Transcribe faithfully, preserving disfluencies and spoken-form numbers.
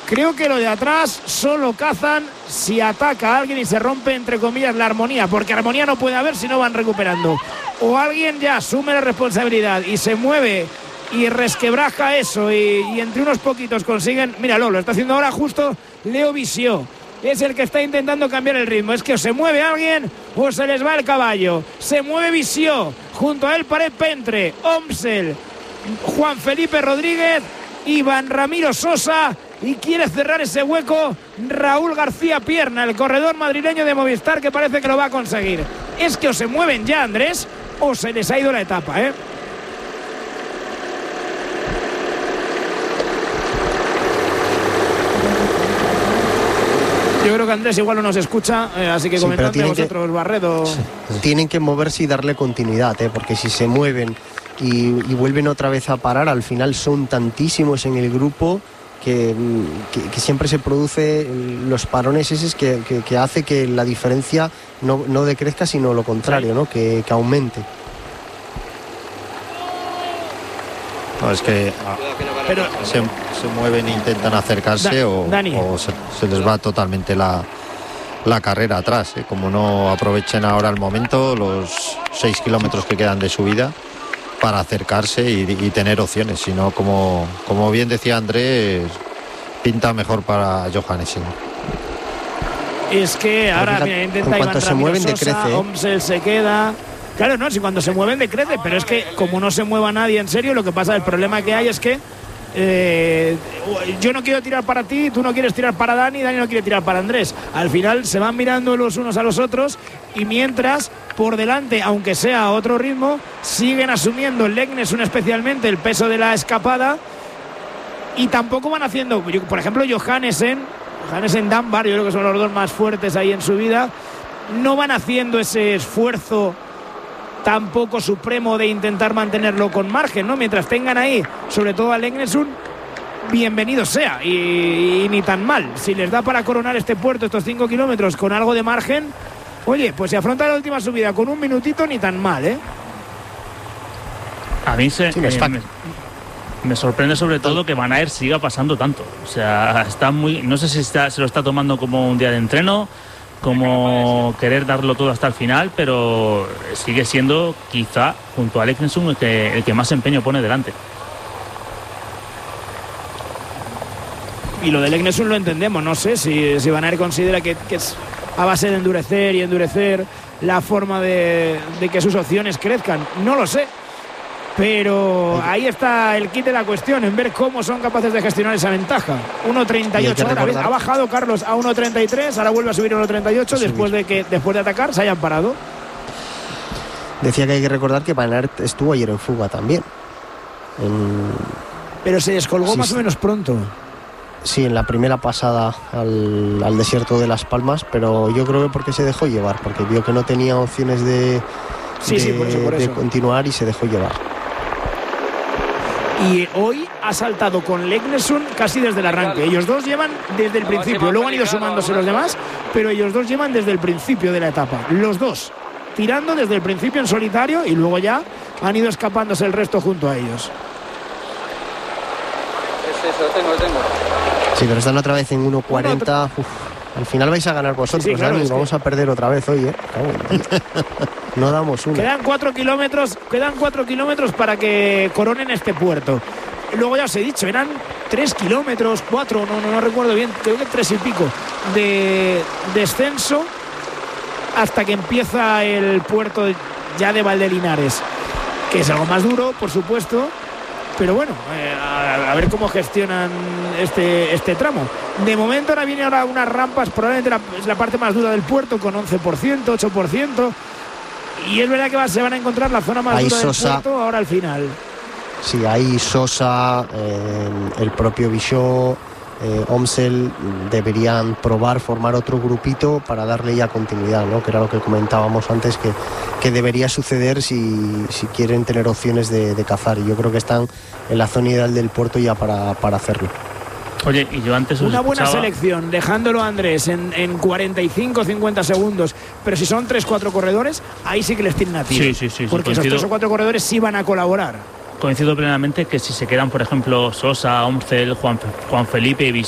Creo que lo de atrás solo cazan si ataca a alguien y se rompe, entre comillas, la armonía, porque armonía no puede haber si no van recuperando. O alguien ya asume la responsabilidad y se mueve y resquebraja eso, y, y entre unos poquitos consiguen. Míralo, lo está haciendo ahora justo Leo Visió. Es el que está intentando cambiar el ritmo. Es que o se mueve alguien o se les va el caballo. Se mueve Visió, junto a él Pared Pentre, Omsel, Juan Felipe Rodríguez, Iván Ramiro Sosa, y quiere cerrar ese hueco Raúl García Pierna, el corredor madrileño de Movistar, que parece que lo va a conseguir. Es que o se mueven ya, Andrés, o se les ha ido la etapa, ¿eh? Yo creo que Andrés igual no nos escucha, eh, así que sí, comentadme vosotros, que, Barredo. Tienen que moverse y darle continuidad, ¿eh? Porque si se mueven y, y vuelven otra vez a parar, al final son tantísimos en el grupo que, que, que siempre se produce los parones esos que, que, que hace que la diferencia no, no decrezca, sino lo contrario, ¿no? Que, que aumente. No, es que pero, se, se mueven e intentan acercarse da, o, o se, se les va totalmente la, la carrera atrás, ¿eh? Como no aprovechen ahora el momento, los seis kilómetros que quedan de subida, para acercarse y, y tener opciones, sino como, como bien decía Andrés, pinta mejor para Johannesen. Es que ahora mira, intenta en cuanto Iván se mueven Sosa, decrece, ¿eh? Omsel se queda. Claro, no, si cuando se mueven decrece, pero es que como no se mueva nadie en serio, lo que pasa, el problema que hay es que eh, yo no quiero tirar para ti, tú no quieres tirar para Dani, Dani no quiere tirar para Andrés. Al final se van mirando los unos a los otros, y mientras por delante, aunque sea a otro ritmo, siguen asumiendo el Leknesund especialmente el peso de la escapada, y tampoco van haciendo, por ejemplo, Johannesen, Johannesen Dunbar, yo creo que son los dos más fuertes ahí en su vida, no van haciendo ese esfuerzo tampoco supremo de intentar mantenerlo con margen, ¿no? Mientras tengan ahí, sobre todo al Leknesund, bienvenido sea, y, y ni tan mal. Si les da para coronar este puerto, estos cinco kilómetros, con algo de margen, oye, pues se afronta la última subida con un minutito, ni tan mal, ¿eh? A mí se, sí, me, eh, me, me sorprende sobre todo que Van Aert siga pasando tanto. O sea, está muy, no sé si está, se lo está tomando como un día de entreno, como querer darlo todo hasta el final, pero sigue siendo quizá junto a Leknesund el que, el que más empeño pone delante. Y lo de Leknesund lo entendemos, no sé si, si Van Aert considera que, que es a base de endurecer y endurecer la forma de, de que sus opciones crezcan, no lo sé, pero ahí está el kit de la cuestión, en ver cómo son capaces de gestionar esa ventaja. uno treinta y ocho ahora, ¿ves? Ha bajado Carlos a uno treinta y tres, ahora vuelve a subir a uno treinta y ocho después de que después de atacar se hayan parado. Decía que hay que recordar que Van Aert estuvo ayer en fuga también, en... pero se descolgó sí, más sí. o menos pronto. Sí, en la primera pasada al, al desierto de Las Palmas, pero yo creo que porque se dejó llevar, porque vio que no tenía opciones de, sí, de, sí, por eso, por eso. de continuar, y se dejó llevar. Y hoy ha saltado con Leknesund casi desde el arranque. Ellos dos llevan desde el principio, luego han ido sumándose los demás, pero ellos dos llevan desde el principio de la etapa, los dos tirando desde el principio en solitario, y luego ya han ido escapándose el resto junto a ellos. Es eso, tengo, tengo. Sí, pero están otra vez en uno cuarenta. Uf, al final vais a ganar vosotros, sí, sí, claro, Dani. Es vamos que... a perder otra vez hoy, ¿eh? No damos una. Quedan cuatro kilómetros, quedan cuatro kilómetros para que coronen este puerto. Luego ya os he dicho, eran tres kilómetros, cuatro, no, no, no recuerdo bien, creo que tres y pico de descenso hasta que empieza el puerto ya de Valdelinares, que es algo más duro, por supuesto. Pero bueno, eh, a, a ver cómo gestionan este, este tramo. De momento ahora viene ahora unas rampas, probablemente la, es la parte más dura del puerto, con once por ciento, ocho por ciento. Y es verdad que va, se van a encontrar la zona más ahí dura Sosa, del puerto ahora al final. Sí, ahí Sosa, eh, el propio Visió, eh, Omsel deberían probar formar otro grupito para darle ya continuidad, ¿no? Que era lo que comentábamos antes, que, que debería suceder si, si quieren tener opciones de, de cazar, y yo creo que están en la zona ideal del puerto ya para, para hacerlo. Oye, y yo antes os una buena escuchaba... selección, dejándolo a Andrés en, en cuarenta y cinco cincuenta segundos, pero si son tres cuatro corredores, ahí sí que les tienen a tiro. Sí, sí, sí, porque sí, esos tres o cuatro corredores sí van a colaborar. Coincido plenamente que si se quedan, por ejemplo, Sosa, Omsel, Juan, Juan Felipe y